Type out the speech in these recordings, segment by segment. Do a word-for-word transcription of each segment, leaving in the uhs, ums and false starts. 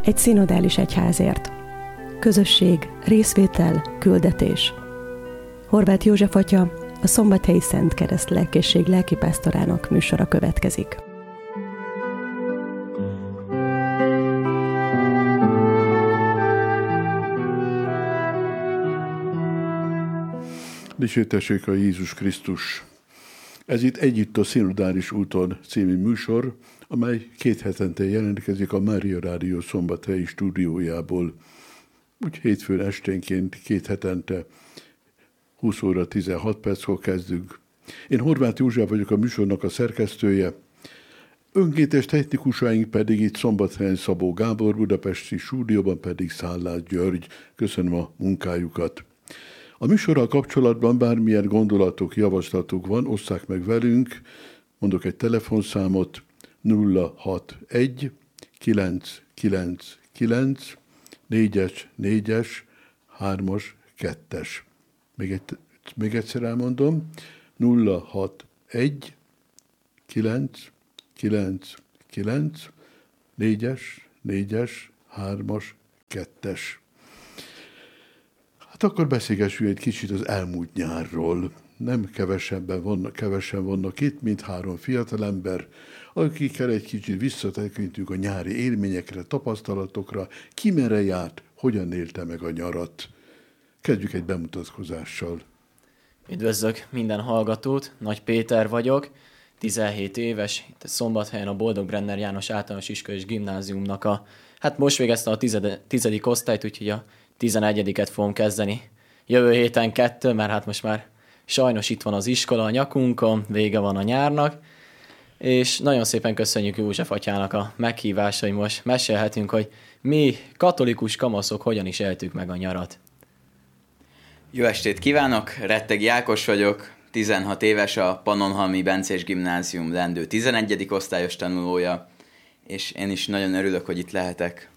Egy szinodális egyházért. Közösség, részvétel, küldetés. Horváth József atya, a Szombathelyi Szent Kereszt Lelkészség lelkipásztorának műsora következik. Dicsértessék a Jézus Krisztus! Ez itt Együtt a Szinodális úton című műsor, amely két hetente jelentkezik a Mária Rádió szombathelyi stúdiójából. Úgy hétfőn esténként két hetente húsz óra tizenhat perckor kezdünk. Én Horváth József vagyok, a műsornak a szerkesztője. Önkéntes technikusaink pedig itt Szombathelyen Szabó Gábor, budapesti stúdióban pedig Szállás György. Köszönöm a munkájukat. A műsorral kapcsolatban bármilyen gondolatok, javaslatuk van, osszák meg velünk. Mondok egy telefonszámot: nulla hatvanegy kilenc kilenc kilenc négyes négyes hármas kettes. Még, egy, még egyszer elmondom: nulla hatvanegy kilenc kilenc kilenc négyes négyes hármas kettes. Hát akkor beszélgessünk egy kicsit az elmúlt nyárról. Nem kevesebben vannak, kevesen vannak itt, mint három fiatalember, akikkel egy kicsit visszatekintünk a nyári élményekre, tapasztalatokra, ki merre járt, hogyan élte meg a nyarat. Kezdjük egy bemutatkozással. Üdvözlök minden hallgatót, Nagy Péter vagyok, tizenhét éves, itt a Szombathelyen a Boldog Brenner János Általános Iskola és Gimnáziumnak a, hát most végeztem a tized, tizedik osztályt, úgyhogy a tizenegyediket fogom kezdeni. Jövő héten kettő, mert hát most már sajnos itt van az iskola a nyakunkon, vége van a nyárnak, és nagyon szépen köszönjük József atyának a meghívást, hogy most mesélhetünk, hogy mi katolikus kamaszok hogyan is éltük meg a nyarat. Jó estét kívánok, Rettegi Ákos vagyok, tizenhat éves, a Pannonhalmi Bencés Gimnázium lendő tizenegyedik osztályos tanulója, és én is nagyon örülök, hogy itt lehetek.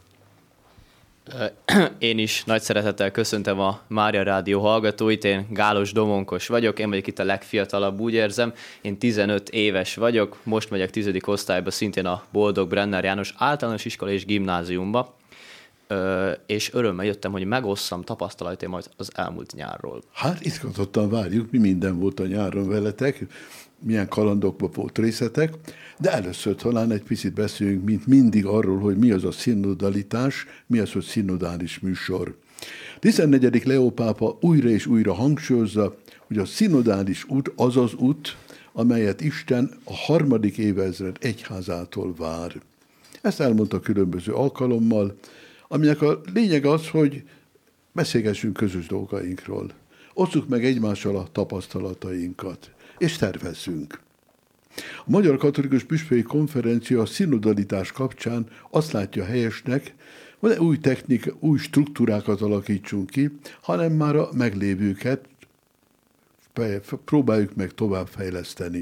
Én is nagy szeretettel köszöntöm a Mária Rádió hallgatóit, én Gálos Domonkos vagyok, én vagyok itt a legfiatalabb, úgy érzem, én tizenöt éves vagyok, most megyek tizedik osztályba, szintén a Boldog Brenner János Általános Iskola és Gimnáziumba, és örömmel jöttem, hogy megosszam tapasztalataimat az elmúlt nyárról. Hát izgatottan várjuk, mi minden volt a nyáron veletek, milyen kalandokban volt részletek, de először talán egy picit beszéljünk, mint mindig arról, hogy mi az a szinodalitás, mi az, hogy szinodális műsor. tizennegyedik Leó pápa újra és újra hangsúlyozza, hogy a szinodális út az az út, amelyet Isten a harmadik évezred egyházától vár. Ezt elmondta különböző alkalommal, aminek a lényeg az, hogy beszélgessünk közös dolgainkról. Osszuk meg egymással a tapasztalatainkat, és tervezzünk. A Magyar Katolikus Püspöki Konferencia a szinodalitás kapcsán azt látja helyesnek, hogy ne új technika, új struktúrákat alakítsunk ki, hanem már a meglévőket próbáljuk meg továbbfejleszteni.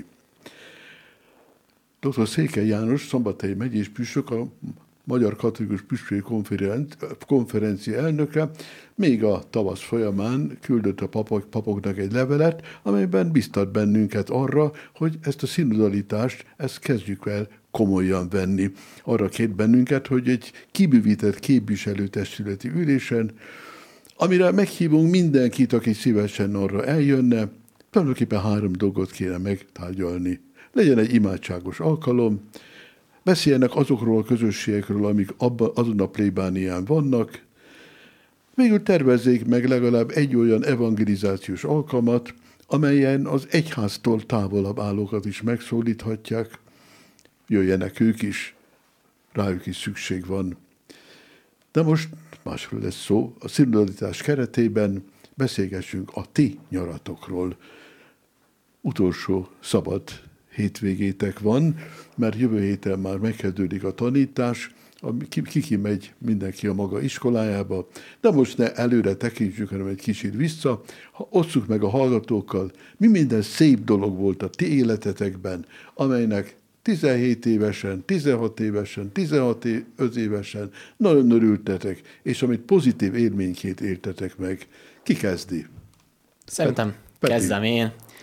doktor Székely János, Szombathelyi megyés püspök, a Magyar Katolikus Püspöki Konferencia elnöke még a tavasz folyamán küldött a papok, papoknak egy levelet, amelyben biztat bennünket arra, hogy ezt a szinodalitást, ezt kezdjük el komolyan venni. Arra kért bennünket, hogy egy kibővített képviselőtestületi ülésen, amire meghívunk mindenkit, aki szívesen arra eljönne, tulajdonképpen három dolgot kéne megtárgyalni. Legyen egy imádságos alkalom, beszéljenek azokról a közösségekről, amik abba, azon a plébánián vannak. Végül tervezzék meg legalább egy olyan evangelizációs alkalmat, amelyen az egyháztól távolabb állókat is megszólíthatják. Jöjjenek ők is, rájuk is szükség van. De most másról lesz szó. A szinodalitás keretében beszélgessünk a ti nyaratokról. Utolsó szabad hétvégétek van, mert jövő héten már megkezdődik a tanítás, ki megy mindenki a maga iskolájába, de most ne előre tekintsük, hanem egy kicsit vissza, ha osszuk meg a hallgatókkal, mi minden szép dolog volt a ti életetekben, amelynek tizenhét évesen, tizenhat évesen, tizenhat évesen nagyon örültetek, és amit pozitív élményként éltetek meg. Ki kezdi? Szerintem Peti. Kezdem én.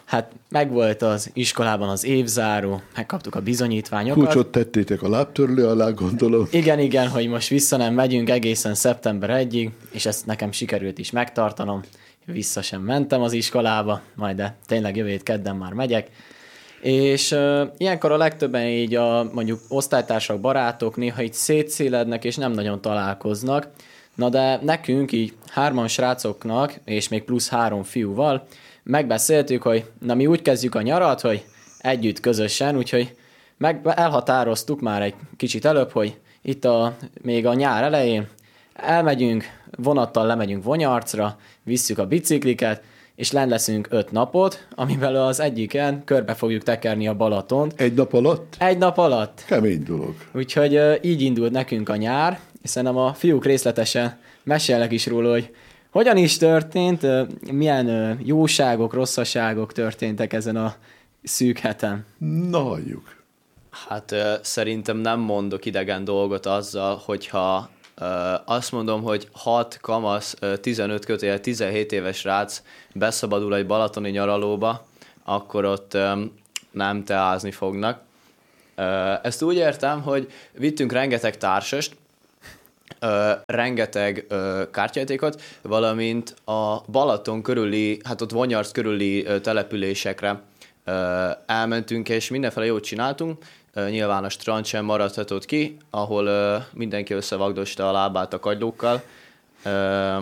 Hát megvolt az iskolában az évzáró, megkaptuk a bizonyítványokat. Kulcsot tettétek a lábtörlő alá, gondolom. Igen, igen, hogy most vissza nem megyünk egészen szeptember egyig, és ezt nekem sikerült is megtartanom. Vissza sem mentem az iskolába, majd de tényleg jövő hét kedden már megyek. És uh, ilyenkor a legtöbben így a mondjuk osztálytársak, barátok néha így szétszélednek, és nem nagyon találkoznak. Na de nekünk így hárman srácoknak, és még plusz három fiúval megbeszéltük, hogy na mi úgy kezdjük a nyarat, hogy együtt közösen, úgyhogy meg elhatároztuk már egy kicsit előbb, hogy itt a, még a nyár elején elmegyünk, vonattal lemegyünk Vonyarcra, visszük a bicikliket, és lenn leszünk öt napot, amivel az egyiken körbe fogjuk tekerni a Balatont. Egy nap alatt? Egy nap alatt. Kemény dolog. Úgyhogy uh, így indult nekünk a nyár, és szerintem a fiúk részletesen mesélnek is róla, hogy hogyan is történt, uh, milyen uh, jóságok, rosszaságok történtek ezen a szűk heten. Na, halljuk. Hát uh, szerintem nem mondok idegen dolgot azzal, hogyha uh, azt mondom, hogy hat kamasz, uh, tizenöt kötőjel tizenhét éves rác beszabadul egy balatoni nyaralóba, akkor ott um, nem teázni fognak. Uh, ezt úgy értem, hogy vittünk rengeteg társast, uh, rengeteg uh, kártyajátékot, valamint a Balaton körüli, hát ott Vonyarc körüli uh, településekre uh, elmentünk, és mindenféle jót csináltunk. Uh, nyilván a strand sem maradhatott ki, ahol uh, mindenki összevagdosta a lábát a kagylókkal. Uh,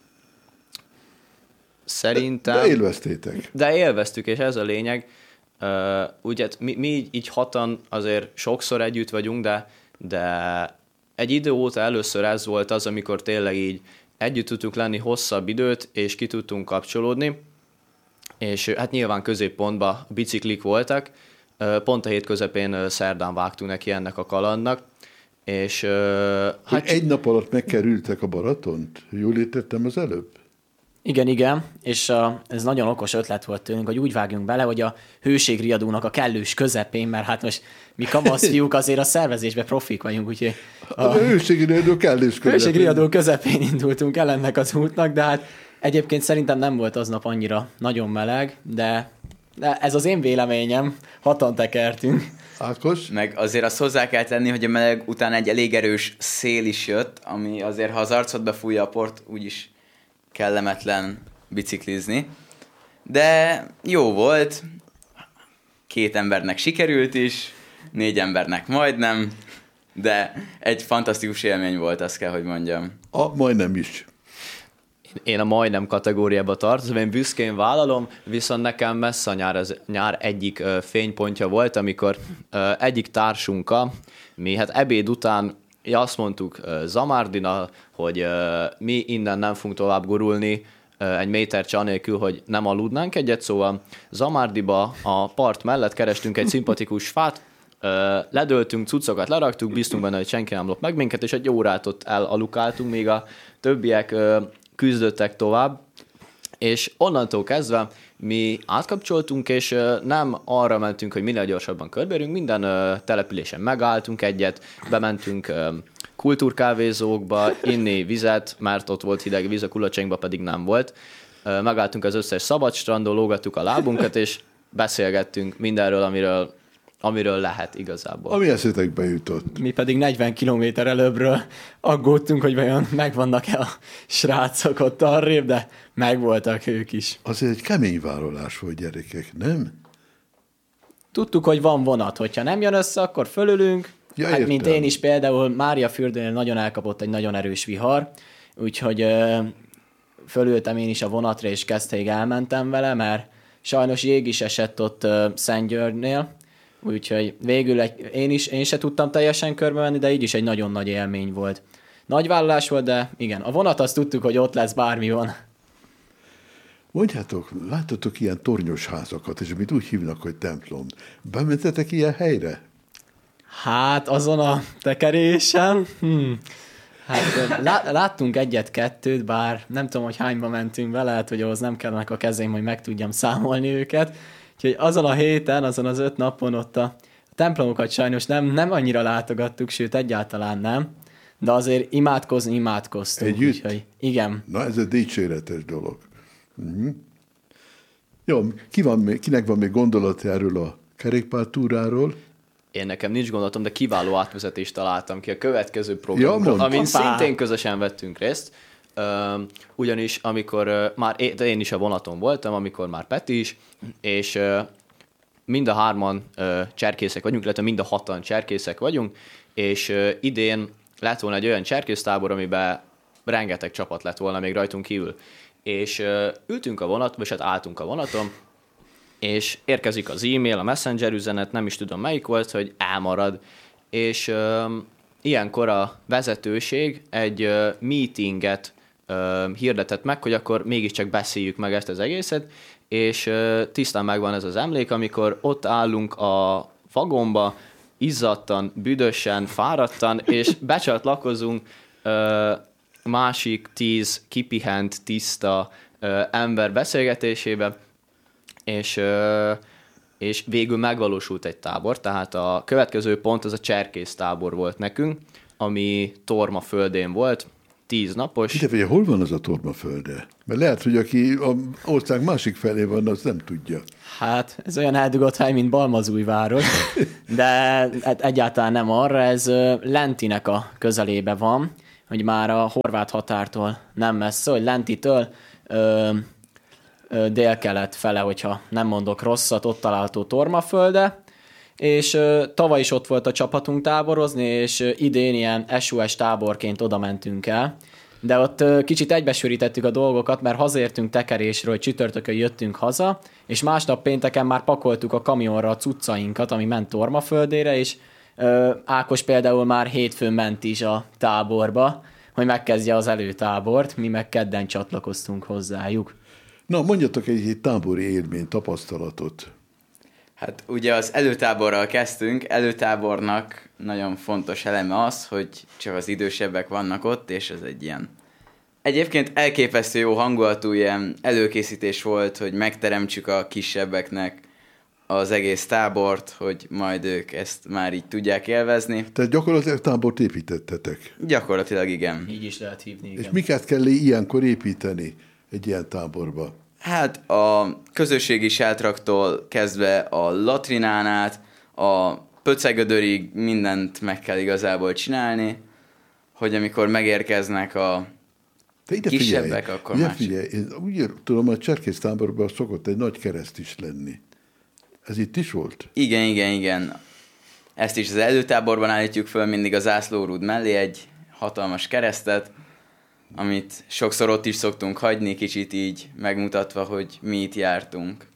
szerintem... De, de élveztétek. De élveztük, és ez a lényeg. Uh, ugye mi, mi így, így hatan azért sokszor együtt vagyunk, de, de egy idő óta először ez volt az, amikor tényleg így együtt tudtunk lenni hosszabb időt, és ki tudtunk kapcsolódni, és hát nyilván középpontban biciklik voltak, uh, pont a hét közepén uh, szerdán vágtunk neki ennek a kalandnak, és... Uh, hát egy nap alatt megkerültek a Balatont? Jól értettem az előbb? Igen, igen, és uh, ez nagyon okos ötlet volt tőlünk, hogy úgy vágjunk bele, hogy a hőségriadónak a kellős közepén, mert hát most mi kamasz fiúk azért a szervezésben profik vagyunk, úgyhogy a, a hőségriadó kellős közepén. Hőségriadó közepén indultunk el ennek az útnak, de hát egyébként szerintem nem volt aznap annyira nagyon meleg, de, de ez az én véleményem, hatan tekertünk. Ákos? Meg azért azt hozzá kell tenni, hogy a meleg után egy elég erős szél is jött, ami azért, ha az arcodba fújja a port, úgyis kellemetlen biciklizni. De jó volt, két embernek sikerült is, négy embernek majdnem, de egy fantasztikus élmény volt, azt kell, hogy mondjam. A majdnem is. Én a majdnem kategóriába tartozom, én büszkén vállalom, viszont nekem messze a nyár, az, nyár egyik uh, fénypontja volt, amikor uh, egyik társunkkal, mi hát ebéd után ja, azt mondtuk uh, Zamárdina, hogy uh, mi innen nem fogunk tovább gurulni uh, egy méter csanélkül, hogy nem aludnánk egyet, szóval Zamárdiba a part mellett kerestünk egy szimpatikus fát, uh, ledöltünk, cuccokat leraktuk, bíztunk benne, hogy senki nem lop meg minket, és egy órát ott elalukáltunk, még a többiek uh, küzdöttek tovább, és onnantól kezdve mi átkapcsoltunk, és uh, nem arra mentünk, hogy minél gyorsabban körbeérünk, minden uh, településen megálltunk egyet, bementünk uh, kultúrkávézókba, inni vizet, mert ott volt hideg víz, a Kulacsainkba pedig nem volt. Uh, megálltunk az összes szabad strandon, lógattuk a lábunkat, és beszélgettünk mindenről, amiről amiről lehet igazából. Ami eszetekbe jutott. Mi pedig negyven kilométer előbbről aggódtunk, hogy vajon megvannak-e a srácok ott arrébb, de megvoltak ők is. Azért egy kemény vállalás volt, gyerekek, nem? Tudtuk, hogy van vonat, hogyha nem jön össze, akkor fölülünk. Ja, hát, értem. mint én is például Máriafürdőnél nagyon elkapott egy nagyon erős vihar, úgyhogy ö, fölültem én is a vonatra, és kezdték elmentem vele, mert sajnos jég is esett ott ö, Szentgyörgynél, úgyhogy végül egy, én is én se tudtam teljesen körbe menni, de így is egy nagyon nagy élmény volt. Nagy vállalás volt, de igen, a vonat azt tudtuk, hogy ott lesz, bármi van. Mondjátok, láttatok ilyen tornyos házakat, és amit úgy hívnak, hogy templom. Bementetek ilyen helyre? Hát azon a tekerésen, hmm. hát lá- láttunk egyet-kettőt, bár nem tudom, hogy hányba mentünk be, lehet, hogy ahhoz nem kellenek a kezém, hogy meg tudjam számolni őket. Úgyhogy azon a héten, azon az öt napon ott a templomokat sajnos nem, nem annyira látogattuk, sőt egyáltalán nem, de azért imádkozni imádkoztunk. Együtt? Úgyhogy igen. Na ez egy dicséretes dolog. Uh-huh. Jó, ki van még, kinek van még gondolata erről a kerékpártúráról? Én nekem nincs gondolatom, de kiváló átvezetést találtam ki a következő programról, ja, amin szintén közösen vettünk részt. Uh, ugyanis amikor uh, már én, én is a vonaton voltam, amikor már Peti is, és uh, mind a hárman uh, cserkészek vagyunk, illetve mind a hatan cserkészek vagyunk, és uh, idén lett volna egy olyan cserkésztábor, amiben rengeteg csapat lett volna még rajtunk kívül. És uh, ültünk a vonat, vagy hát álltunk a vonaton, és érkezik az e-mail, a messenger üzenet, nem is tudom melyik volt, hogy elmarad. És uh, ilyenkor a vezetőség egy uh, meetinget uh, hirdetett meg, hogy akkor mégiscsak beszéljük meg ezt az egészet, és uh, tisztán megvan ez az emlék, amikor ott állunk a vagonba, izzadtan, büdösen, fáradtan, és becsatlakozunk uh, másik tíz kipihent, tiszta uh, ember beszélgetésébe, és, uh, és végül megvalósult egy tábor, tehát a következő pont az a cserkész tábor volt nekünk, ami Torma földén volt, tíz napos. Ide figyelj, hol van az a Torma földe? Mert lehet, hogy aki a ország másik felé van, az nem tudja. Hát, ez olyan eldugott hely, mint Balmazújváros, de egyáltalán nem arra, ez Lentinek a közelébe van, hogy már a horvát határtól nem messze, hogy Lentitől ö, ö, délkelet fele, hogyha nem mondok rosszat, ott található Tormafölde, és ö, tavaly is ott volt a csapatunk táborozni, és ö, idén ilyen es o es táborként oda mentünk el, de ott ö, kicsit egybesűrítettük a dolgokat, mert hazértünk tekerésről, csütörtökön jöttünk haza, és másnap pénteken már pakoltuk a kamionra a cuccainkat, ami ment Tormaföldére, és ö, Ákos például már hétfőn ment is a táborba, hogy megkezdje az előtábort, mi meg kedden csatlakoztunk hozzájuk. Na, mondjatok egy, egy tábori élmény, tapasztalatot. Hát ugye az előtáborral kezdtünk, előtábornak nagyon fontos eleme az, hogy csak az idősebbek vannak ott, és ez egy ilyen egyébként elképesztő jó hangulatú ilyen előkészítés volt, hogy megteremtsük a kisebbeknek az egész tábort, hogy majd ők ezt már így tudják élvezni. Tehát gyakorlatilag tábort építettetek. Gyakorlatilag igen. Így is lehet hívni, igen. És miket kell ilyenkor építeni egy ilyen táborba? Hát a közösségi sátraktól kezdve a latrinán át, a pöcegödörig mindent meg kell igazából csinálni, hogy amikor megérkeznek a kisebbek, figyelj, akkor már... más. Figyelj, én úgy tudom, a cserkész táborban szokott egy nagy kereszt is lenni. Ez itt is volt? Igen, igen, igen. Ezt is az előtáborban állítjuk föl mindig a zászlórúd mellé egy hatalmas keresztet, amit sokszor ott is szoktunk hagyni, kicsit így megmutatva, hogy mi itt jártunk.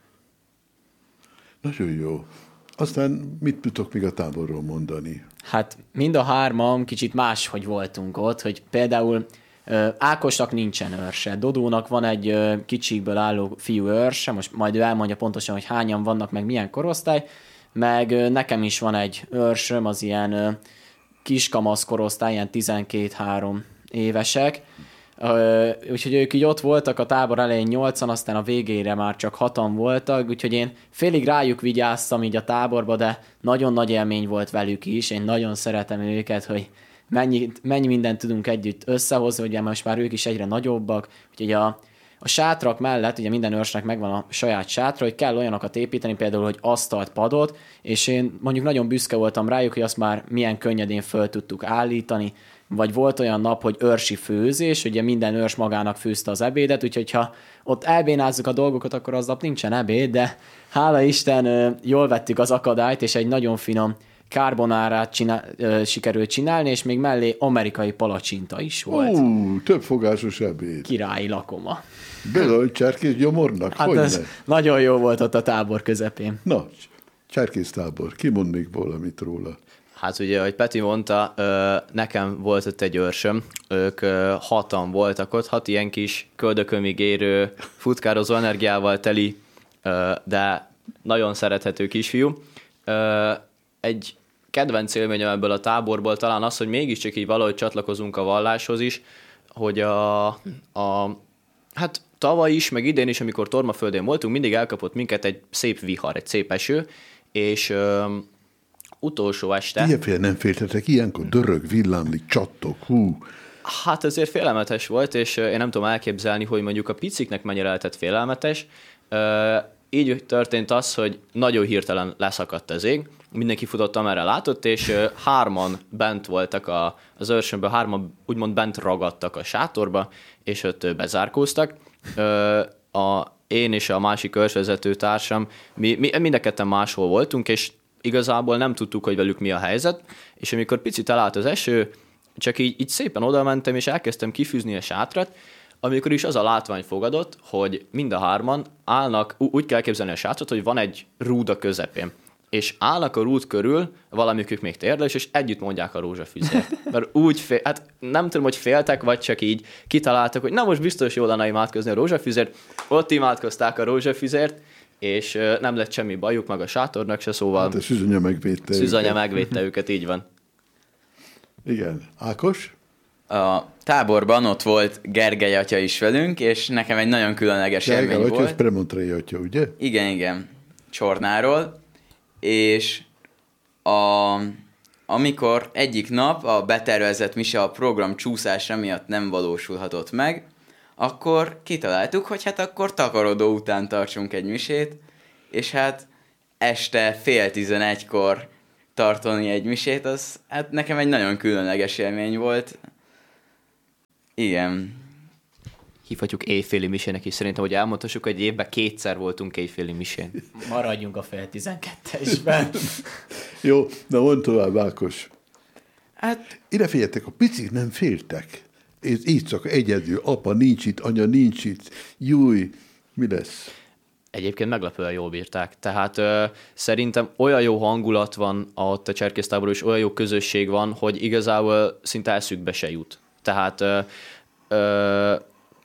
Nagyon jó. Aztán mit tudok még a táborról mondani? Hát mind a hárman kicsit máshogy voltunk ott, hogy például ö, Ákosnak nincsen őrse, Dodónak van egy ö, kicsikből álló fiú őrse, most majd ő elmondja pontosan, hogy hányan vannak, meg milyen korosztály, meg ö, nekem is van egy őrsöm, az ilyen ö, kiskamasz korosztály, ilyen tizenkét-három évesek, uh, úgyhogy ők így ott voltak a tábor elején nyolcan, aztán a végére már csak hatan voltak, úgyhogy én félig rájuk vigyáztam így a táborba, de nagyon nagy élmény volt velük is, én nagyon szeretem őket, hogy mennyi, mennyi mindent tudunk együtt összehozni, ugye most már ők is egyre nagyobbak, úgyhogy a, a sátrak mellett, ugye minden őrsnek megvan a saját sátra, hogy kell olyanokat építeni, például, hogy asztalt, padot, és én mondjuk nagyon büszke voltam rájuk, hogy azt már milyen könnyedén föl tudtuk állítani, vagy volt olyan nap, hogy őrsi főzés, ugye minden őrs magának főzte az ebédet, úgyhogy ha ott elbénázzuk a dolgokat, akkor aznap nincsen ebéd, de hála Isten jól vettük az akadályt, és egy nagyon finom carbonárát csinál, sikerült csinálni, és még mellé amerikai palacsinta is volt. Ú, többfogásos ebéd. Királyi lakoma. Bizony, cserkész gyomornak? Hát ez nagyon jó volt ott a tábor közepén. Na, cserkész tábor. Ki mond még valamit róla? Hát ugye, ahogy Peti mondta, nekem volt ott egy őrsöm, ők hatan voltak ott, hat ilyen kis köldökömig érő, futkározó energiával teli, de nagyon szerethető kisfiú. Egy kedvenc élményem ebből a táborból talán az, hogy mégiscsak így valahogy csatlakozunk a valláshoz is, hogy a, a hát tavaly is, meg idén is, amikor Tormaföldén voltunk, mindig elkapott minket egy szép vihar, egy szép eső, és utolsó este... Ilyenféle nem féltetek, ilyenkor dörög, villámlik, csattog, hú. Hát ezért félelmetes volt, és én nem tudom elképzelni, hogy mondjuk a piciknek mennyire lehetett félelmetes. Ö, így történt az, hogy nagyon hirtelen leszakadt az ég, mindenki futott, amerre látott, és ö, hárman bent voltak a, az őrsönből, hárman úgymond bent ragadtak a sátorba, és ott ö, bezárkóztak. Ö, a, én és a másik őrsvezető társam, mi, mi mind a ketten máshol voltunk, és igazából nem tudtuk, hogy velük mi a helyzet, és amikor picit elállt az eső, csak így, így szépen oda mentem, és elkezdtem kifűzni a sátrat, amikor is az a látvány fogadott, hogy mind a hárman állnak, úgy kell képzelni a sátrat, hogy van egy rúd a közepén, és állnak a rúd körül, valamikük még térdelés, és együtt mondják a rózsafüzért. Mert úgy, fél, hát nem tudom, hogy féltek, vagy csak így kitaláltak, hogy na most biztos jól lenne imádkozni a rózsafüzért, ott imádkozták a rózsafüzért, és nem lett semmi bajuk, meg a sátornak se, szóval... Hát a szűzanya megvédte Szűzanya őket. megvédte őket, így van. Igen. Ákos? A táborban ott volt Gergely atya is velünk, és nekem egy nagyon különleges Gergely élmény atya, volt. ez Premontrei atya, ugye? Igen, igen, Csornáról, és a, amikor egyik nap a betervezett mise a program csúszása miatt nem valósulhatott meg, akkor kitaláltuk, hogy hát akkor takarodó után tartsunk egy misét, és hát este fél tizenegykor tartani egy misét, az hát nekem egy nagyon különleges élmény volt. Igen. Hívhatjuk éjféli misének is, szerintem, hogy elmondhassuk, hogy évben kétszer voltunk éjféli misén. Maradjunk a fél tizenkettesben. Jó, na mondd tovább, Ákos. Hát Ide figyeljetek, a picik nem féltek. Ez így csak egyedül, apa nincs itt, anya nincs itt. Júj, mi lesz? Egyébként meglepően jól bírták. Tehát ö, szerintem olyan jó hangulat van ott a cserkésztáborban, és olyan jó közösség van, hogy igazából szinte eszükbe se jut. Tehát ö, ö,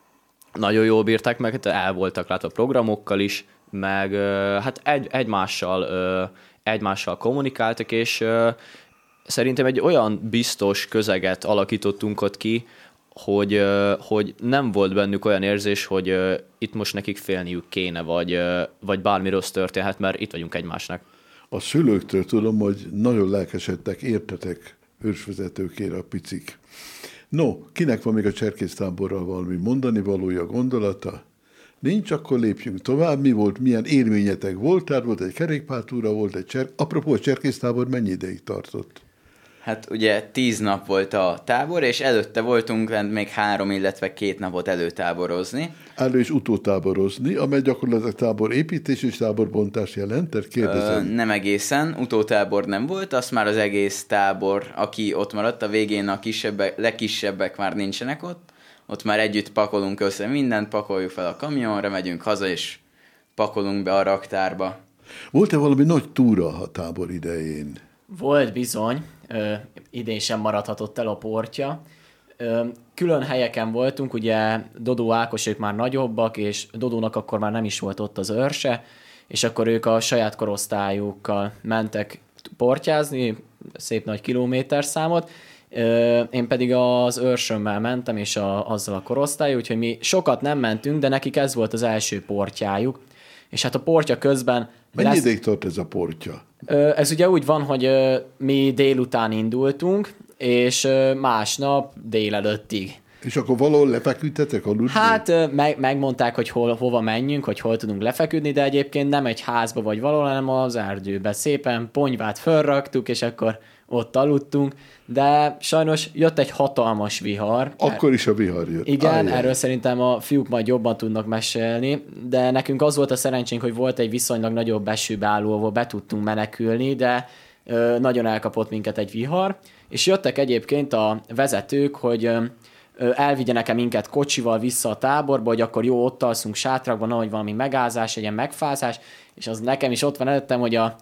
nagyon jól bírták meg, el voltak látva programokkal is, meg ö, hát egy, egymással, ö, egymással kommunikáltak, és ö, szerintem egy olyan biztos közeget alakítottunk ott ki, hogy, ö, hogy nem volt bennük olyan érzés, hogy ö, itt most nekik félniük kéne, vagy, ö, vagy bármi rossz történhet, mert itt vagyunk egymásnak. A szülőktől tudom, hogy nagyon lelkesedtek, értetek ősvezetőkére a picik. No, kinek van még a cserkésztáborral valami mondani valója, gondolata? Nincs, akkor lépjünk tovább. Mi volt, milyen élményetek volt? Tehát volt egy kerékpártúra, volt egy cser... Apropó, a cserkésztábor mennyi ideig tartott? Hát ugye tíz nap volt a tábor, és előtte voltunk lent még három, illetve két napot előtáborozni. Elő- és utótáborozni, amely gyakorlatilag táborépítés és táborbontás jelent, tehát kérdezem. Ö, nem egészen, utótábor nem volt, azt már az egész tábor, aki ott maradt, a végén a kisebbek, legkisebbek már nincsenek ott, ott már együtt pakolunk össze mindent, pakoljuk fel a kamionra, megyünk haza, és pakolunk be a raktárba. Volt-e valami nagy túra a tábor idején? Volt bizony, ö, idén sem maradhatott el a portja. Ö, külön helyeken voltunk, ugye Dodó Ákos, ők már nagyobbak, és Dodónak akkor már nem is volt ott az őrse, és akkor ők a saját korosztályukkal mentek portyázni, szép nagy kilométerszámot. Ö, én pedig az őrsömmel mentem, és a, azzal a korosztály, úgyhogy mi sokat nem mentünk, de nekik ez volt az első portyájuk. És hát a portya közben... Mennyi lesz... ideig tart ez a portya? Ez ugye úgy van, hogy mi délután indultunk, és másnap délelőttig. És akkor valahol lefeküdtetek aludni? Hát meg, megmondták, hogy hol, hova menjünk, hogy hol tudunk lefeküdni, de egyébként nem egy házba vagy valahol, hanem az erdőbe. Szépen ponyvát fölraktuk, és akkor ott aludtunk, de sajnos jött egy hatalmas vihar. Akkor is a vihar jött. Igen, Ajjaj. erről szerintem a fiúk majd jobban tudnak mesélni, de nekünk az volt a szerencsénk, hogy volt egy viszonylag nagyobb esőbeálló, ahol be tudtunk menekülni, de ö, nagyon elkapott minket egy vihar, és jöttek egyébként a vezetők, hogy ö, elvigyenek-e minket kocsival vissza a táborba, hogy akkor jó, ott alszunk sátrakban, ahogy valami megázás, egy ilyen megfázás, és az nekem is ott van előttem, hogy a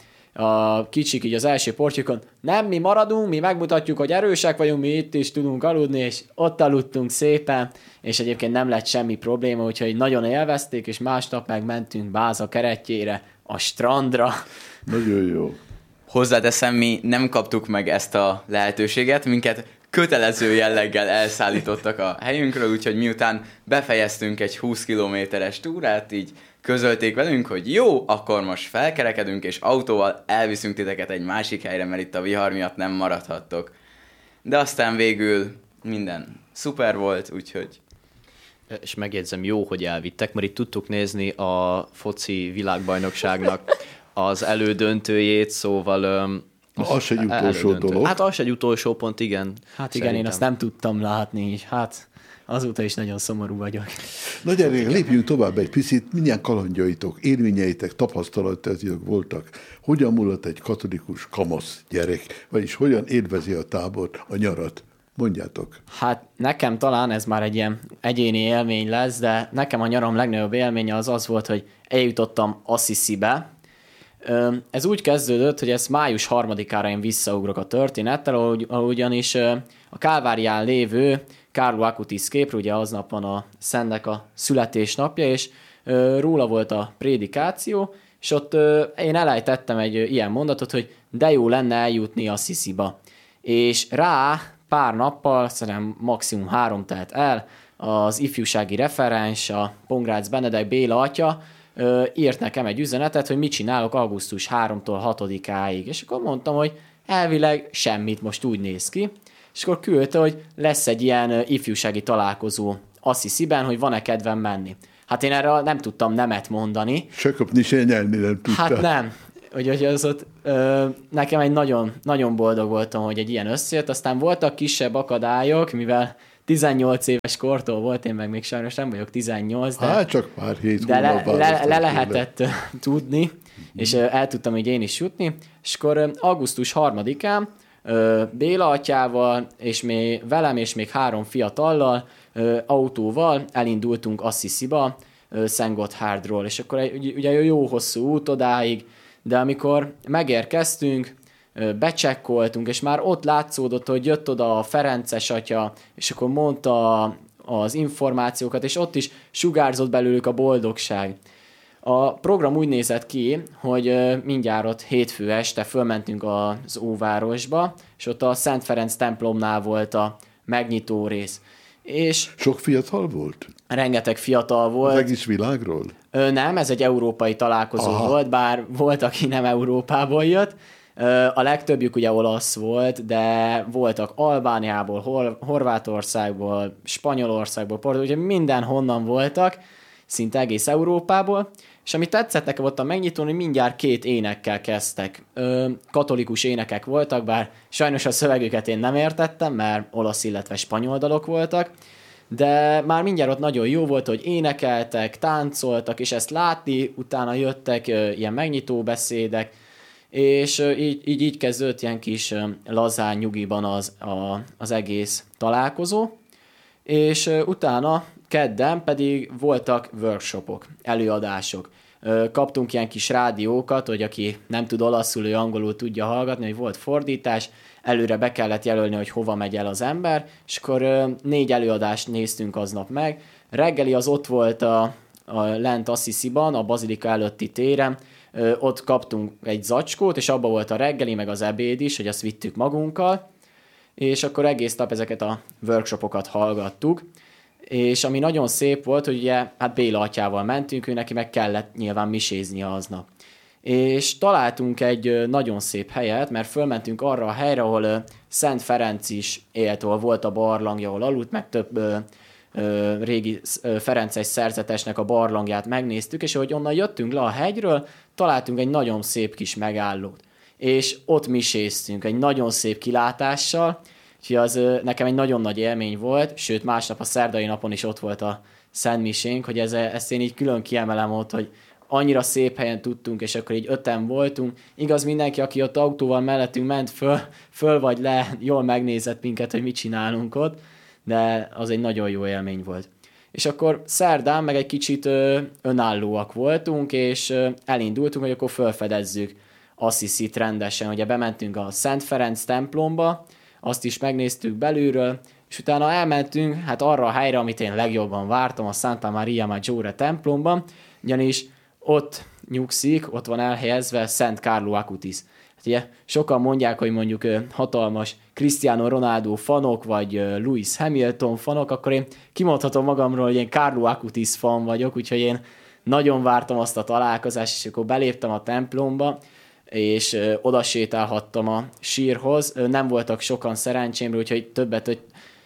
a kicsik így az első portyukon, nem, mi maradunk, mi megmutatjuk, hogy erősek vagyunk, mi itt is tudunk aludni, és ott aludtunk szépen, és egyébként nem lett semmi probléma, úgyhogy nagyon élvezték, és másnap meg mentünk Báza keretjére, a strandra. Nagyon jó. Hozzáteszem, mi nem kaptuk meg ezt a lehetőséget, minket kötelező jelleggel elszállítottak a helyünkről, úgyhogy miután befejeztünk egy húsz kilométeres túrát, így közölték velünk, hogy jó, akkor most felkerekedünk, és autóval elviszünk titeket egy másik helyre, mert itt a vihar miatt nem maradhattok. De aztán végül minden szuper volt, úgyhogy... És megjegyzem, jó, hogy elvittek, mert itt tudtuk nézni a foci világbajnokságnak az elődöntőjét, szóval... Um, az, az egy utolsó elődöntő. dolog. Hát az egy utolsó pont, igen. Hát igen, én azt nem tudtam látni így. Hát azóta is nagyon szomorú vagyok. Na gyerek, lépjünk tovább egy picit. Milyen kalandjaitok, élményeitek, tapasztalataitok voltak? Hogyan múlott egy katolikus kamasz gyerek? Vagyis hogyan élvezi a tábort, a nyarat? Mondjátok. Hát nekem talán ez már egy ilyen egyéni élmény lesz, de nekem a nyaram legnagyobb élménye az az volt, hogy eljutottam Assisibe. Ez úgy kezdődött, hogy ez május harmadikára én visszaugrok a történettel, ugyanis a Kálvárián lévő Carlo Acutis képre, ugye aznap van a Szentnek a születésnapja, és róla volt a prédikáció, és ott én elejtettem egy ilyen mondatot, hogy de jó lenne eljutni Assisiba. És rá pár nappal, szerintem maximum három telt el, az ifjúsági referens, a Pongrácz Benedek Béla atya írt nekem egy üzenetet, hogy mit csinálok augusztus harmadikától hatodikáig. És akkor mondtam, hogy elvileg semmit, most úgy néz ki. És akkor küldte, hogy lesz egy ilyen ifjúsági találkozó Assisiben, hogy van-e kedvem menni. Hát én erre nem tudtam nemet mondani. Se kapni, se nyelni nem tudtál. Hát nem. Úgyhogy az ott ö, nekem egy nagyon, nagyon boldog voltam, hogy egy ilyen összejött. Aztán voltak kisebb akadályok, mivel tizennyolc éves kortól volt, én meg még sajnos nem vagyok tizennyolc, de, hát csak pár hét de le, le, le lehetett tudni, és el tudtam így én is jutni. És akkor augusztus harmadikán Béla atyával, és még velem, és még három fiatallal, autóval elindultunk Assisiba, Szentgotthárdról, és akkor ugye jó hosszú út odáig, de amikor megérkeztünk, becsekkoltunk, és már ott látszódott, hogy jött oda a Ferences atya, és akkor mondta az információkat, és ott is sugárzott belőlük a boldogság. A program úgy nézett ki, hogy mindjárt ott hétfő este fölmentünk az Óvárosba, és ott a Szent Ferenc templomnál volt a megnyitó rész. És sok fiatal volt? Rengeteg fiatal volt. Az egész világról? Ö, nem, ez egy európai találkozó Aha. volt, bár volt, aki nem Európából jött. Ö, a legtöbbjük ugye olasz volt, de voltak Albániából, Hor- Horvátországból, Spanyolországból, Portugálból, ugye mindenhonnan voltak, szinte egész Európából. És ami tetszett nekem ott a megnyitón, hogy mindjárt két énekkel kezdtek. Ö, katolikus énekek voltak, bár sajnos a szövegüket én nem értettem, mert olasz, illetve spanyol dalok voltak, de már mindjárt ott nagyon jó volt, hogy énekeltek, táncoltak, és ezt látni, utána jöttek ö, ilyen megnyitó beszédek, és ö, így, így, így kezdődött ilyen kis ö, lazán nyugiban az, a, az egész találkozó, és ö, utána kedden pedig voltak workshopok, előadások. Kaptunk ilyen kis rádiókat, hogy aki nem tud olaszul, ő angolul tudja hallgatni, hogy volt fordítás, előre be kellett jelölni, hogy hova megy el az ember, és akkor négy előadást néztünk aznap meg. Reggeli az ott volt a, a lent Assisiban, a bazilika előtti téren, ott kaptunk egy zacskót, és abban volt a reggeli, meg az ebéd is, hogy azt vittük magunkkal, és akkor egész nap ezeket a workshopokat hallgattuk. És ami nagyon szép volt, hogy ugye, hát Béla atyával mentünk, ő neki meg kellett nyilván miséznie aznap. És találtunk egy nagyon szép helyet, mert fölmentünk arra a helyre, ahol Szent Ferenc is élt, ahol volt a barlangja, ahol aludt, meg több ö, ö, régi ö, ferences szerzetesnek a barlangját megnéztük, és ahogy onnan jöttünk le a hegyről, találtunk egy nagyon szép kis megállót. És ott miséztünk, egy nagyon szép kilátással, úgyhogy az nekem egy nagyon nagy élmény volt, sőt másnap a szerdai napon is ott volt a szentmisénk, hogy ez, ezt én így külön kiemelem ott, hogy annyira szép helyen tudtunk, és akkor így öten voltunk. Igaz, mindenki, aki ott autóval mellettünk ment föl, föl vagy le, jól megnézett minket, hogy mit csinálunk ott, de az egy nagyon jó élmény volt. És akkor szerdán meg egy kicsit ö, önállóak voltunk, és ö, elindultunk, hogy akkor fölfedezzük Assisit rendesen. Ugye bementünk a Szent Ferenc templomba, azt is megnéztük belülről, és utána elmentünk hát arra a helyre, amit én legjobban vártam, a Santa Maria Maggiore templomban, ugyanis ott nyugszik, ott van elhelyezve Szent Carlo Acutis. Hát ugye sokan mondják, hogy mondjuk hatalmas Cristiano Ronaldo fanok, vagy Lewis Hamilton fanok, akkor én kimondhatom magamról, hogy én Carlo Acutis fan vagyok, úgyhogy én nagyon vártam azt a találkozást, és akkor beléptem a templomba, és ö, oda sétálhattam a sírhoz. Ö, nem voltak sokan szerencsémre, úgyhogy többet, hogy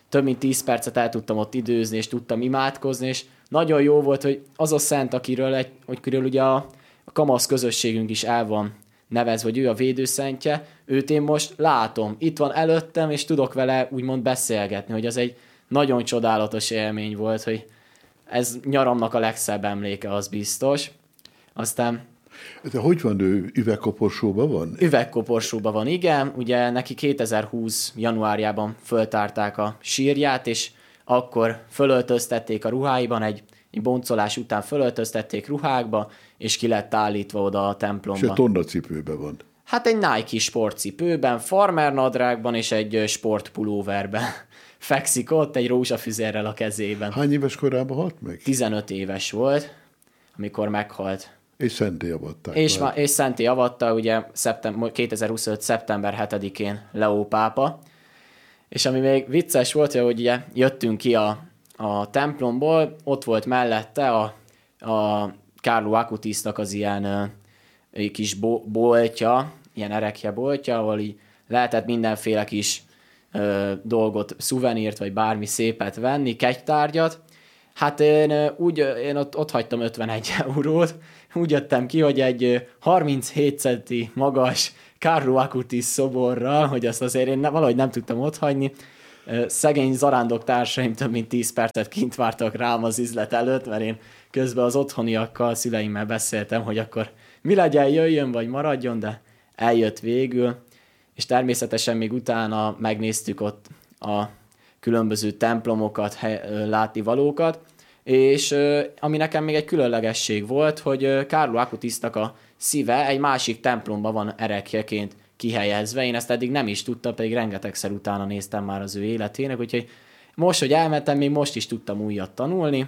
több mint tíz percet el tudtam ott időzni, és tudtam imádkozni, és nagyon jó volt, hogy az a szent, akiről, egy, akiről ugye a, a kamasz közösségünk is el van nevezve, hogy ő a védőszentje, őt én most látom, itt van előttem, és tudok vele úgymond beszélgetni, hogy az egy nagyon csodálatos élmény volt, hogy ez nyaramnak a legszebb emléke, az biztos. Aztán... De hogy van, ő üvegkoporsóban van? Üvegkoporsóban van, igen. Ugye neki kétezer-húsz januárjában föltárták a sírját, és akkor fölöltöztették a ruháiban, egy, egy boncolás után fölöltöztették ruhákba, és ki lett állítva oda a templomba. És egy tornacipőben van. Hát egy Nike sportcipőben, farmer nadrágban és egy sportpulóverben fekszik ott, egy rózsafüzérrel a kezében. Hány éves korában halt meg? tizenöt éves volt, amikor meghalt. És szenté avatták. És, ma, és szenté avatta, ugye szeptem, kétezer-huszonöt. szeptember hetedikén Leó pápa. És ami még vicces volt, hogy ugye jöttünk ki a, a templomból, ott volt mellette a, a Carlo Acutisnak az ilyen ö, kis bo- boltja, ilyen erekje boltja, ahol így lehetett mindenféle kis ö, dolgot, szuvenírt, vagy bármi szépet venni, kegytárgyat. Hát én úgy, én ott, ott hagytam ötvenegy eurót, úgy jöttem ki, hogy egy harminchét centi magas Carlo Acutis szoborral, hogy azt azért én valahogy nem tudtam otthagyni. Szegény zarándok társaim több mint tíz percet kint vártak rám az üzlet előtt, mert én közben az otthoniakkal, szüleimmel beszéltem, hogy akkor mi legyen, jöjjön vagy maradjon, de eljött végül, és természetesen még utána megnéztük ott a különböző templomokat, látnivalókat, és ami nekem még egy különlegesség volt, hogy Carlo Acutisnak a szíve egy másik templomban van erekjeként kihelyezve. Én ezt eddig nem is tudtam, pedig rengetegszer utána néztem már az ő életének, úgyhogy most, hogy elmentem, még most is tudtam újat tanulni.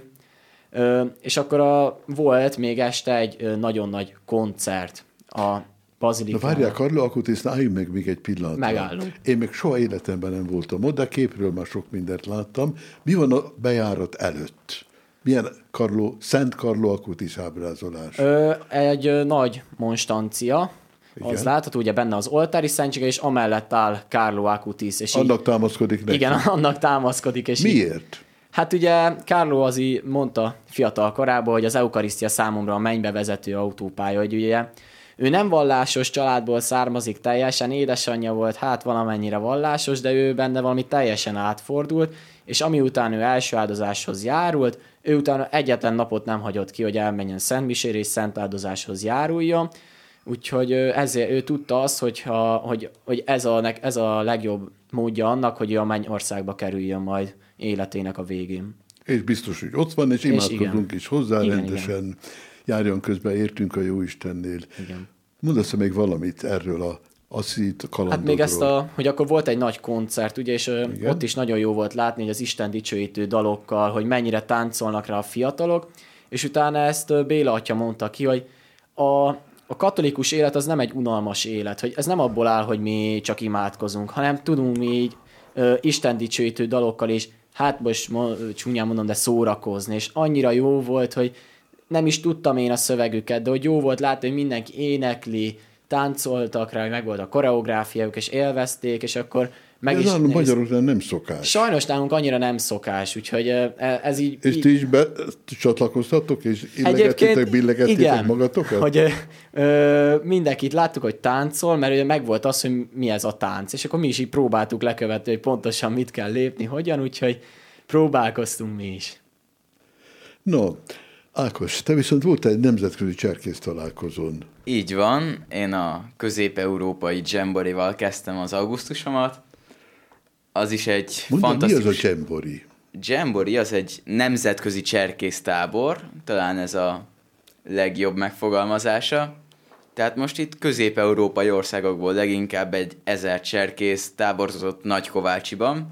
És akkor a, volt még este egy nagyon nagy koncert a bazilikában. Na várjál, Carlo Acutisnál álljunk meg még egy pillanatra. Megállunk. Én még soha életemben nem voltam ott, de képről már sok mindent láttam. Mi van a bejárat előtt? Milyen Carlo, Szent Carlo Acutis ábrázolás? Ö, egy ö, nagy monstancia, igen. Az látható, ugye benne az oltári szentsége, és amellett áll Carlo Acutis. És annak így, támaszkodik neki? Igen, annak támaszkodik. És miért? Így, hát ugye Carlo az így mondta fiatal korában, hogy az eukarisztia számomra a mennybe vezető autópálya, hogy ugye ő nem vallásos családból származik teljesen, édesanyja volt hát valamennyire vallásos, de ő benne valami teljesen átfordult, és ami után ő első áldozáshoz járult, ő utána egyetlen napot nem hagyott ki, hogy elmenjen szentmisére és szent áldozáshoz járuljon, úgyhogy ezért ő tudta azt, hogyha, hogy, hogy ez, a, ez a legjobb módja annak, hogy ő a mennyországba kerüljön majd életének a végén. És biztos, hogy ott van, és imádkozunk is hozzá, igen, rendesen igen. Járjon közben, értünk a Jóistennél. Igen. Mondasz még valamit erről a asszít kalandodról? Hát még ezt a, hogy akkor volt egy nagy koncert, ugye, és igen? Ott is nagyon jó volt látni, hogy az Isten dicsőítő dalokkal, hogy mennyire táncolnak rá a fiatalok, és utána ezt Béla atya mondta ki, hogy a, a katolikus élet az nem egy unalmas élet, hogy ez nem abból áll, hogy mi csak imádkozunk, hanem tudunk mi így ö, Isten dicsőítő dalokkal is, hát most csúnyán mondom, de szórakozni, és annyira jó volt, hogy nem is tudtam én a szövegüket, de hogy jó volt látni, hogy mindenki énekli, táncoltak rá, hogy meg volt a koreográfiájuk, és élvezték, és akkor meg ez is... nálunk magyaroknál nem szokás. Sajnos nálunk annyira nem szokás, úgyhogy ez így... És ti is be, csatlakoztatok, és illegettétek, billegettétek magatokat? Hogy ö, mindenkit láttuk, hogy táncol, mert ugye megvolt az, hogy mi ez a tánc, és akkor mi is így próbáltuk lekövetni, hogy pontosan mit kell lépni, hogyan, úgyhogy próbálkoztunk mi is. No, Ákos, te viszont volt egy nemzetközi cserkész találkozón. Így van, én a közép-európai Jamboree-val kezdtem az augusztusomat. Az is egy Mondom, fantasztikus... mi az a Jamboree? Jamboree az egy nemzetközi cserkésztábor, talán ez a legjobb megfogalmazása. Tehát most itt közép-európai országokból leginkább egy ezer cserkész táborozott Nagykovácsiban,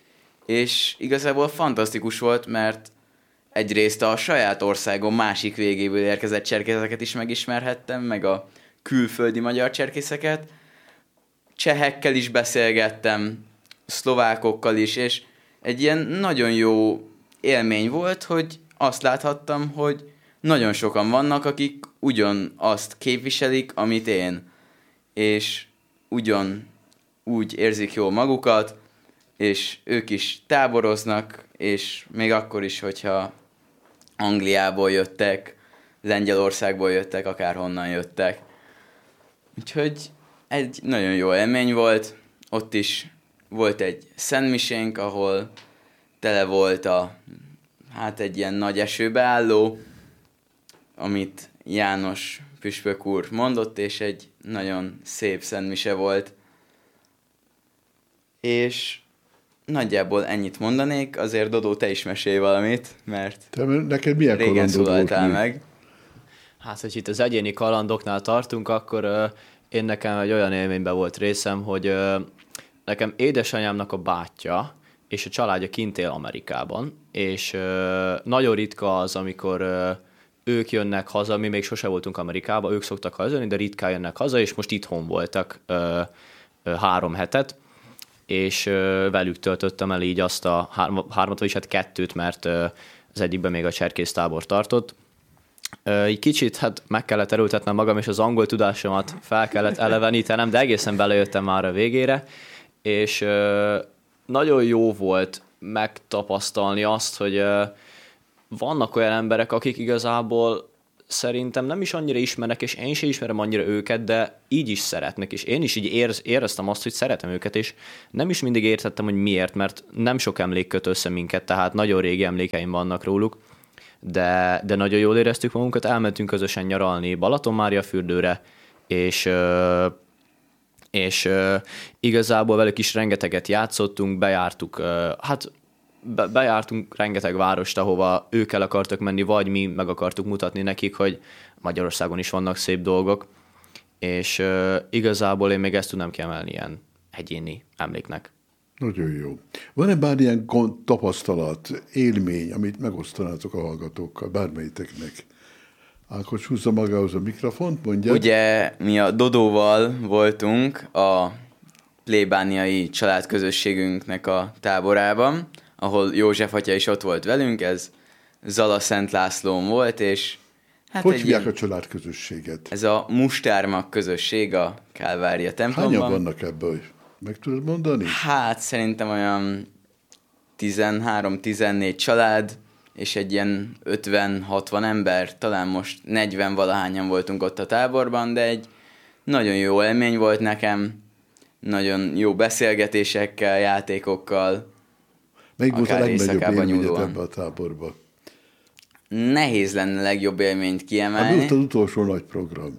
és igazából fantasztikus volt, mert egyrészt a saját országom másik végéből érkezett cserkészeket is megismerhettem, meg a külföldi magyar cserkészeket. Csehekkel is beszélgettem, szlovákokkal is, és egy ilyen nagyon jó élmény volt, hogy azt láthattam, hogy nagyon sokan vannak, akik ugyanazt képviselik, amit én, és ugyan úgy érzik jól magukat, és ők is táboroznak, és még akkor is, hogyha Angliából jöttek, Lengyelországból jöttek, akárhonnan jöttek. Úgyhogy egy nagyon jó élmény volt. Ott is volt egy szentmisénk, ahol tele volt a, hát egy ilyen nagy esőbeálló, amit János püspök úr mondott, és egy nagyon szép szentmise volt. És nagyjából ennyit mondanék, azért Dodó, te is mesélj valamit, mert te, neked milyen régen szólaltál meg. Hát, hogy itt az egyéni kalandoknál tartunk, akkor uh, én nekem egy olyan élményben volt részem, hogy uh, nekem édesanyámnak a bátyja és a családja kint él Amerikában, és uh, nagyon ritka az, amikor uh, ők jönnek haza, mi még sose voltunk Amerikában, ők szoktak hazajönni, de ritkán jönnek haza, és most itthon voltak uh, uh, három hetet, és uh, velük töltöttem el így azt a három, hármat, vagyis hát kettőt, mert uh, az egyikben még a cserkésztábor tartott. Uh, így kicsit hát meg kellett erőltetnem magam, és az angol tudásomat fel kellett elevenítenem, de egészen belejöttem már a végére, és uh, nagyon jó volt megtapasztalni azt, hogy uh, vannak olyan emberek, akik igazából szerintem nem is annyira ismernek, és én sem ismerem annyira őket, de így is szeretnek, és én is így érz, éreztem azt, hogy szeretem őket, és nem is mindig értettem, hogy miért, mert nem sok emlék köt össze minket, tehát nagyon régi emlékeim vannak róluk, de, de nagyon jól éreztük magunkat, elmentünk közösen nyaralni Balatonmáriafürdőre, és, és igazából velük is rengeteget játszottunk, bejártuk, hát Be, bejártunk rengeteg várost, ahova ők el akartak menni, vagy mi meg akartuk mutatni nekik, hogy Magyarországon is vannak szép dolgok, és uh, igazából én még ezt tudnám kiemelni ilyen egyéni emléknek. Nagyon jó. Van-e bár ilyen tapasztalat, élmény, amit megosztanátok a hallgatókkal, bármelyiteknek? Ákos húzza magához a mikrofont, mondja. Ugye mi a Dodóval voltunk a plébániai családközösségünknek a táborában, ahol József atya is ott volt velünk, ez Zala Szent Lászlón volt, és hát hogy egy hívják ilyen, a családközösséget? Ez a Mustármag közösség a Kálvária templomban. Hányan vannak ebből? Meg tudod mondani? Hát szerintem olyan tizenhárom-tizennégy család, és egy ilyen ötven-hatvan ember, talán most negyven valahányan voltunk ott a táborban, de egy nagyon jó élmény volt nekem, nagyon jó beszélgetésekkel, játékokkal. Melyik volt a legnagyobb élményed ebbe a táborba? Nehéz lenne legjobb élményt kiemelni. Hát mi volt az utolsó nagy program?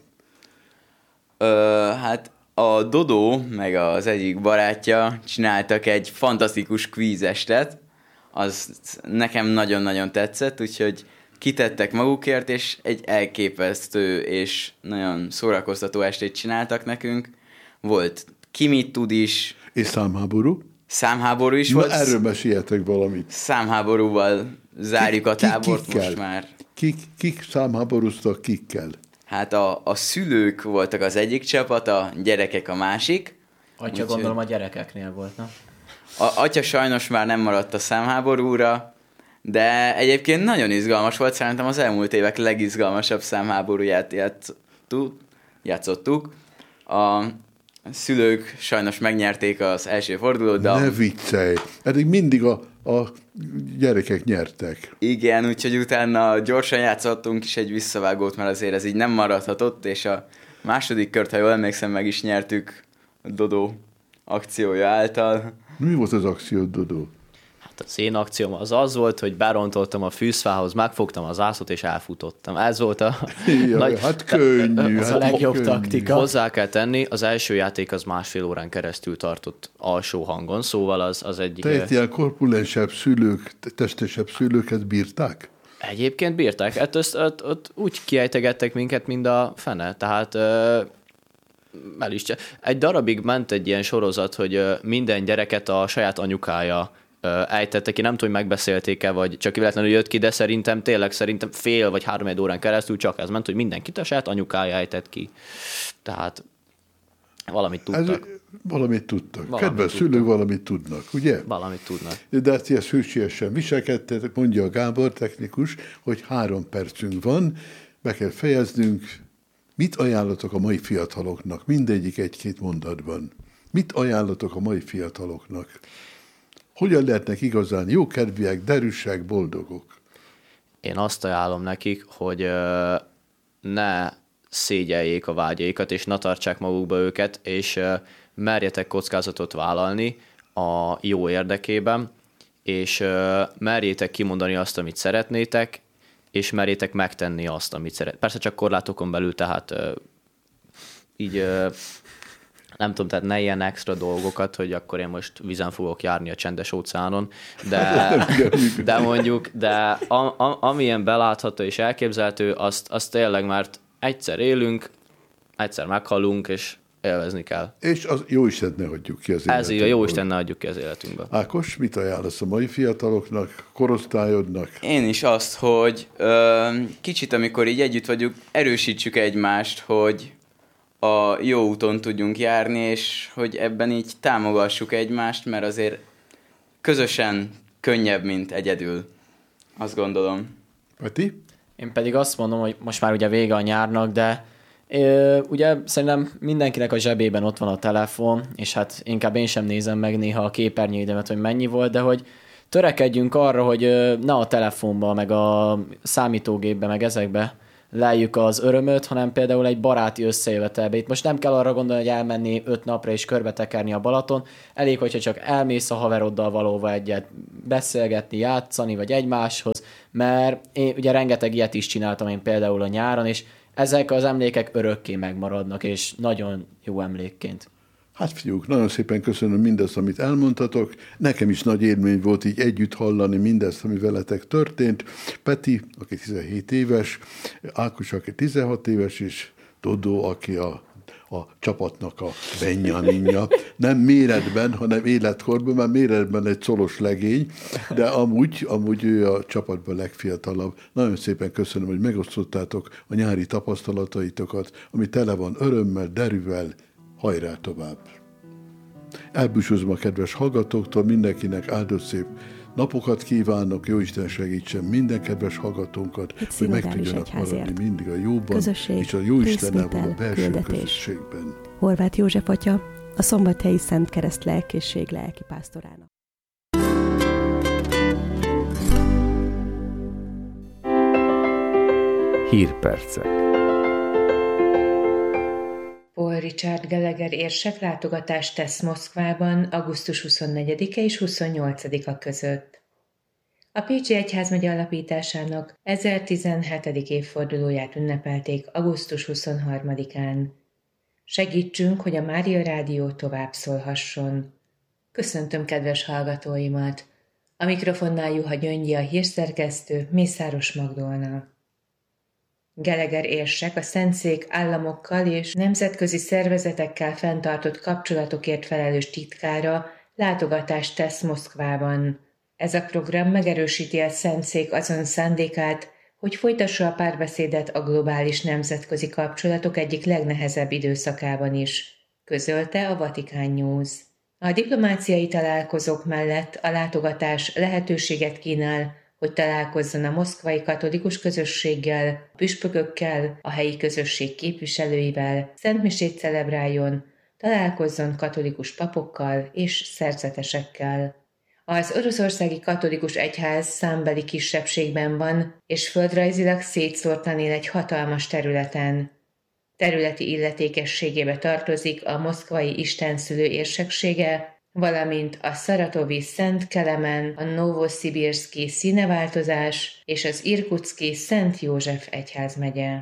Ö, hát a Dodó, meg az egyik barátja csináltak egy fantasztikus kvízestet, az nekem nagyon-nagyon tetszett, úgyhogy kitettek magukért, és egy elképesztő és nagyon szórakoztató estét csináltak nekünk. Volt ki mit tud is. És számháború? Számháború is Na, volt. Erről meséljetek valamit. Számháborúval zárjuk kik, a tábort kik, most már. Kik, kik számháborúztak kikkel? Hát a, a szülők voltak az egyik csapat, a gyerekek a másik. Atya, gondolom a gyerekeknél volt, na? A, atya sajnos már nem maradt a számháborúra, de egyébként nagyon izgalmas volt, szerintem az elmúlt évek legizgalmasabb számháborúját játszottuk. játszottuk. A szülők sajnos megnyerték az első fordulót, de... Ne viccelj! Eddig mindig a, a gyerekek nyertek. Igen, úgyhogy utána gyorsan játszottunk is egy visszavágót, mert azért ez így nem maradhatott, és a második kört, ha jól emlékszem, meg is nyertük a Dodó akciója által. Mi volt az akció, Dodó? Hát az én akcióm az az volt, hogy berontoltam a fűzfához, megfogtam az ászlót és elfutottam. Ez volt a... Ja, nagy... Hát könnyű. Ez hát a legjobb könnyű. taktika. Hozzá kell tenni, az első játék az másfél órán keresztül tartott alsó hangon, szóval az, az egy... Tehát ilyen korpulensebb szülők, testesebb szülőket bírták? Egyébként bírták, hát ott, ott, ott úgy kiejtegettek minket, mint a fene, tehát... Ö, el is, egy darabig ment egy ilyen sorozat, hogy minden gyereket a saját anyukája ejtette ki, nem tudom, hogy megbeszélték-e, vagy csak véletlenül jött ki, de szerintem tényleg szerintem fél vagy három egy órán keresztül csak ez ment, hogy mindenkit a saját anyukája ejtett ki. Tehát valamit tudtak. Ez, valamit tudtak. Valamit Kedves tudtak. szülők valamit tudnak, ugye? Valamit tudnak. De ezt ilyen hősiesen viselkedtetek, mondja a Gábor technikus, hogy három percünk van, be kell fejeznünk. Mit ajánlatok a mai fiataloknak? Mindegyik egy-két mondatban. Mit ajánlatok a mai fiataloknak? hogyan lehetnek igazán jókedvűek, derűsek, boldogok? Én azt ajánlom nekik, hogy ne szégyeljék a vágyaikat, és ne tartsák magukba őket, és merjetek kockázatot vállalni a jó érdekében, és merjétek kimondani azt, amit szeretnétek, és merjétek megtenni azt, amit szeret. Persze csak korlátokon belül, tehát így nem tudom, tehát ne ilyen extra dolgokat, hogy akkor én most vízen fogok járni a csendes óceánon, de, de mondjuk, de a, a, amilyen belátható és elképzelhető, azt, azt tényleg, mert egyszer élünk, egyszer meghalunk, és élvezni kell. És az Jóisten ne hagyjuk ki az életünkből. Ez így, a Jóisten ne hagyjuk ki az életünkből. Ákos, mit ajánlasz a mai fiataloknak, korosztályodnak? Én is azt, hogy ö, kicsit, amikor így együtt vagyunk, erősítsük egymást, hogy a jó úton tudjunk járni, és hogy ebben így támogassuk egymást, mert azért közösen könnyebb, mint egyedül. Azt gondolom. Peti? Én pedig azt mondom, hogy most már ugye vége a nyárnak, de ö, ugye szerintem mindenkinek a zsebében ott van a telefon, és hát inkább én sem nézem meg néha a képernyőidemet, hogy mennyi volt, de hogy törekedjünk arra, hogy ö, ne a telefonba, meg a számítógépbe, meg ezekbe lejjük az örömöt, hanem például egy baráti összejövetelbe. Itt most nem kell arra gondolni, hogy elmenni öt napra és körbetekerni a Balaton. Elég, hogyha csak elmész a haveroddal valóva egyet beszélgetni, játszani, vagy egymáshoz, mert én ugye rengeteg ilyet is csináltam én például a nyáron, és ezek az emlékek örökké megmaradnak, és nagyon jó emlékként. Hát fiúk, nagyon szépen köszönöm mindezt, amit elmondtatok. Nekem is nagy élmény volt így együtt hallani mindezt, ami veletek történt. Peti, aki tizenhét éves, Ákos, aki tizenhat éves, és Dodó, aki a, a csapatnak a Benjaminja. Nem méretben, hanem életkorban, mert méretben egy colos legény, de amúgy, amúgy ő a csapatban legfiatalabb. Nagyon szépen köszönöm, hogy megosztottátok a nyári tapasztalataitokat, ami tele van örömmel, derűvel. Hajrá tovább! Elbúcsúzom a kedves hallgatóktól, mindenkinek áldott szép napokat kívánok, Jóisten segítsen minden kedves hallgatónkat, hogy meg tudjanak maradni mindig a jóban, közösség, és a Jóistennel való a belső küldetés. Közösségben. Horváth József atya, a Szombathelyi Szent Kereszt Lelkészség lelkipásztorának. Hírpercek. Paul Richard Gallagher érsek látogatást tesz Moszkvában augusztus huszonnegyedike és huszonnyolcadika között. A Pécsi Egyházmegye alapításának ezertizenhetedik évfordulóját ünnepelték augusztus huszonharmadikán. Segítsünk, hogy a Mária Rádió tovább szólhasson. Köszöntöm kedves hallgatóimat! A mikrofonnál Juha Gyöngyi, a hírszerkesztő, Mészáros Magdolna. Gallagher érsek a Szentszék államokkal és nemzetközi szervezetekkel fenntartott kapcsolatokért felelős titkára látogatást tesz Moszkvában. Ez a program megerősíti a Szentszék azon szándékát, hogy folytassa a párbeszédet a globális nemzetközi kapcsolatok egyik legnehezebb időszakában is, közölte a Vatican News. A diplomáciai találkozók mellett a látogatás lehetőséget kínál, hogy találkozzon a moszkvai katolikus közösséggel, a püspökökkel, a helyi közösség képviselőivel, szentmisét celebráljon, találkozzon katolikus papokkal és szerzetesekkel. Az oroszországi katolikus egyház számbeli kisebbségben van, és földrajzilag szétszórtan él egy hatalmas területen. Területi illetékességébe tartozik a moszkvai istenszülő érseksége, valamint a szaratovi Szent Kelemen, a Novoszibirszki színeváltozás és az irkutszki Szent József egyházmegye.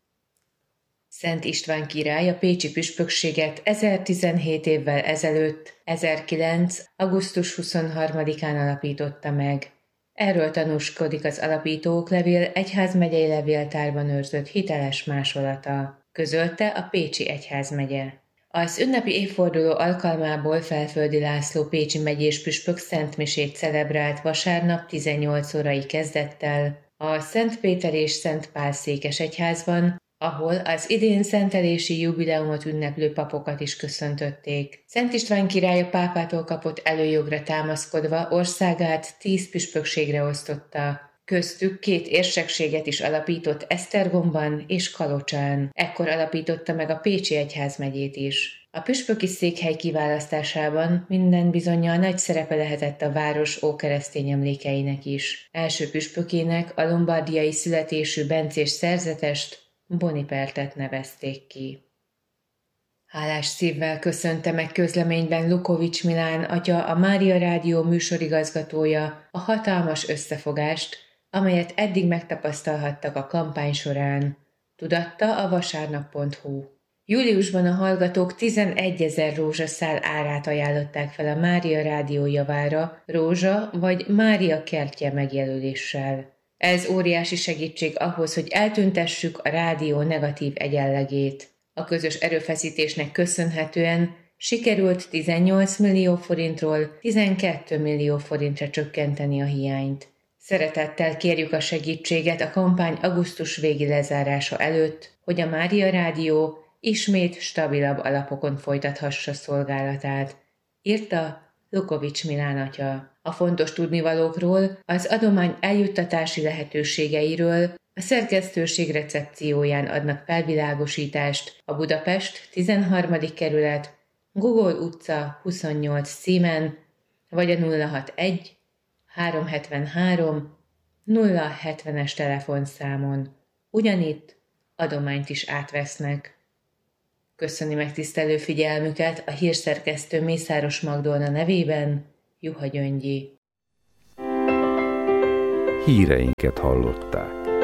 Szent István király a pécsi püspökséget ezertizenhét évvel ezelőtt, ezerkilenc. augusztus huszonharmadikán alapította meg. Erről tanúskodik az alapító oklevél egyházmegyei levéltárban őrzött hiteles másolata, közölte a Pécsi Egyházmegye. Az ünnepi évforduló alkalmából Felföldi László pécsi megyés püspök szentmisét celebrált vasárnap tizennyolc órai kezdettel a Szent Péter és Szent Pál székesegyházban, ahol az idén szentelési jubileumot ünneplő papokat is köszöntötték. Szent István király a pápától kapott előjogra támaszkodva országát tíz püspökségre osztotta. Köztük két érsekséget is alapított Esztergomban és Kalocsán. Ekkor alapította meg a Pécsi Egyházmegyét is. A püspöki székhely kiválasztásában minden bizonnyal nagy szerepe lehetett a város ókeresztény emlékeinek is. Első püspökének a lombardiai születésű bencés szerzetest, Bonipertet nevezték ki. Hálás szívvel köszönte meg közleményben Lukovics Milán atya, a Mária Rádió műsorigazgatója a hatalmas összefogást, amelyet eddig megtapasztalhattak a kampány során. Tudatta a vasárnap pont hu. Júliusban a hallgatók tizenegyezer rózsaszál árát ajánlották fel a Mária Rádió javára, rózsa vagy Mária kertje megjelöléssel. Ez óriási segítség ahhoz, hogy eltüntessük a rádió negatív egyenlegét. A közös erőfeszítésnek köszönhetően sikerült tizennyolc millió forintról tizenkét millió forintra csökkenteni a hiányt. Szeretettel kérjük a segítséget a kampány augusztus végi lezárása előtt, hogy a Mária Rádió ismét stabilabb alapokon folytathassa szolgálatát, írta Lukovics Milán atya. A fontos tudnivalókról, az adomány eljuttatási lehetőségeiről a szerkesztőség recepcióján adnak felvilágosítást a Budapest tizenharmadik kerület, Gogol utca huszonnyolc címen, vagy a nulla hatvanegy háromszázhetvenhárom nulla hetvenes telefonszámon. Ugyanitt adományt is átvesznek. Köszöni megtisztelő figyelmüket a hírszerkesztő Mészáros Magdolna nevében, Juha Gyöngyi. Híreinket hallották.